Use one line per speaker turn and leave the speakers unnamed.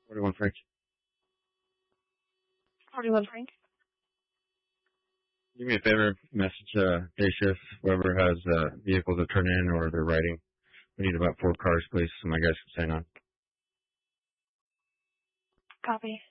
41 Frank.
41 Frank.
Do me a favor, message day shift, whoever has vehicles to turn in or they're riding. We need about 4 cars, please, so my guys can sign on.
Copy.